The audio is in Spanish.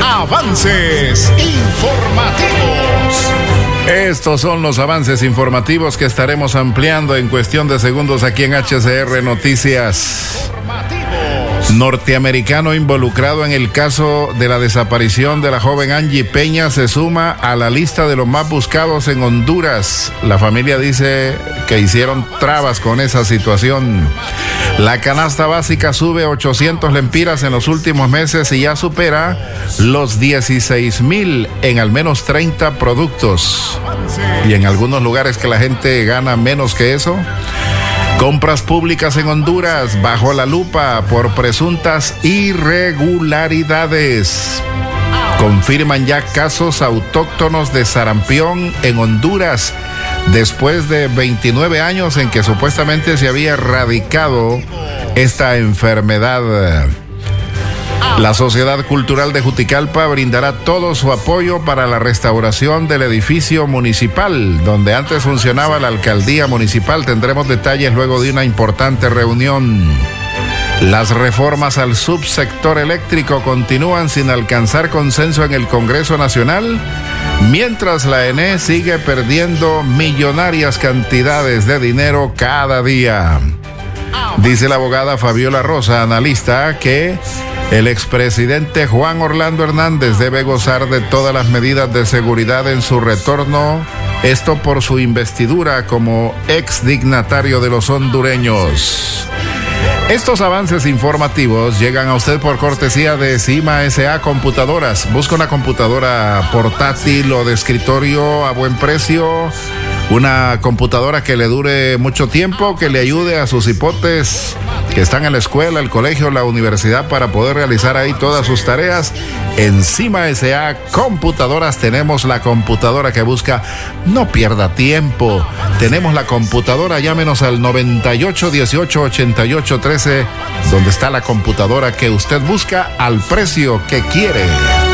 Avances informativos. Estos son los avances informativos que estaremos ampliando en cuestión de segundos aquí en HCR Noticias. Norteamericano involucrado en el caso de la desaparición de la joven Angie Peña se suma a la lista de los más buscados en Honduras. La familia dice que hicieron trabas con esa situación. La canasta básica sube 800 lempiras en los últimos meses y ya supera los 16,000 en al menos 30 productos. Y en algunos lugares que la gente gana menos que eso. Compras públicas en Honduras bajo la lupa por presuntas irregularidades. Confirman ya casos autóctonos de sarampión en Honduras después de 29 años en que supuestamente se había erradicado esta enfermedad. La Sociedad Cultural de Juticalpa brindará todo su apoyo para la restauración del edificio municipal, donde antes funcionaba la alcaldía municipal. Tendremos detalles luego de una importante reunión. Las reformas al subsector eléctrico continúan sin alcanzar consenso en el Congreso Nacional, mientras la ENE sigue perdiendo millonarias cantidades de dinero cada día. Dice la abogada Fabiola Rosa, analista, que el expresidente Juan Orlando Hernández debe gozar de todas las medidas de seguridad en su retorno, esto por su investidura como exdignatario de los hondureños. Estos avances informativos llegan a usted por cortesía de Cima S.A. Computadoras. Busca una computadora portátil o de escritorio a buen precio, una computadora que le dure mucho tiempo, que le ayude a sus hipotes que están en la escuela, el colegio, la universidad, para poder realizar ahí todas sus tareas. En Cima S.A. Computadoras tenemos la computadora que busca. No pierda tiempo. Tenemos la computadora, llámenos al 98 18 88 13, donde está la computadora que usted busca al precio que quiere.